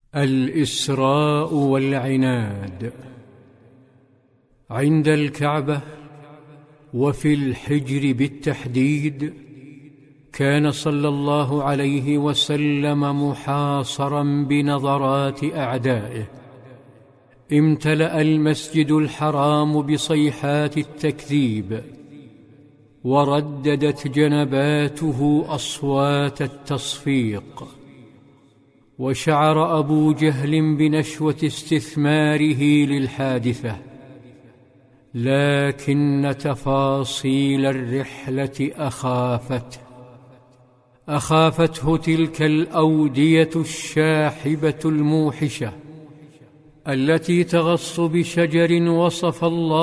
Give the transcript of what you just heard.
الإسراء والعناد. عند الكعبة وفي الحجر بالتحديد كان صلى الله عليه وسلم محاصرا بنظرات أعدائه. امتلأ المسجد الحرام بصيحات التكذيب، ورددت جنباته أصوات التصفيق، وشعر أبو جهل بنشوة استثماره للحادثة، لكن تفاصيل الرحلة أخافته تلك الأودية الشاحبة الموحشة التي تغص بشجر وصف الله